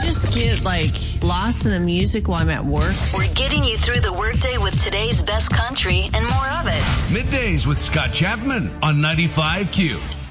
just get, lost in the music while I'm at work? We're getting you through the workday with today's best country and more of it. Middays with Scott Chapman on 95Q.